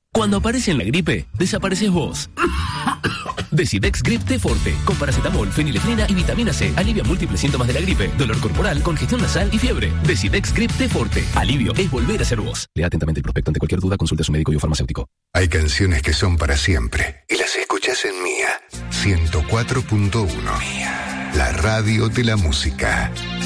Cuando aparece en la gripe, desapareces vos. Decidex Grip T Forte, con paracetamol, fenilefrina y vitamina C. Alivia múltiples síntomas de la gripe, dolor corporal, congestión nasal y fiebre. Decidex Grip T Forte. Alivio es volver a ser vos. Lea atentamente el prospecto. Ante cualquier duda, consulte a su médico y o farmacéutico. Hay canciones que son para siempre y las escuchás en Mía 104.1. Mía, la radio de la música.